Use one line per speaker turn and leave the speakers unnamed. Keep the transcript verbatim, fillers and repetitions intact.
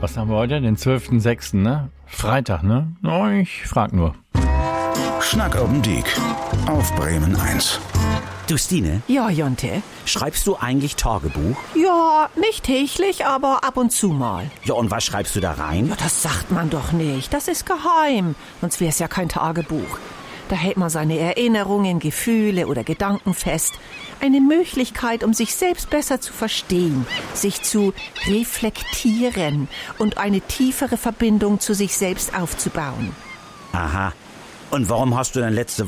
Was haben wir heute? Den zwölften sechsten, ne? Freitag, ne? Oh, ich frag nur.
Schnack oben Diek auf Bremen eins.
Du, Stine,
Ja, Jonte.
schreibst du eigentlich Tagebuch?
Ja, nicht täglich, aber ab und zu mal.
Ja, und was schreibst du da rein?
Ja, das sagt man doch nicht. Das ist geheim. Sonst wär's ja kein Tagebuch. Da hält man seine Erinnerungen, Gefühle oder Gedanken fest. Eine Möglichkeit, um sich selbst besser zu verstehen, sich zu reflektieren und eine tiefere Verbindung zu sich selbst aufzubauen.
Aha. Und warum hast du denn letzte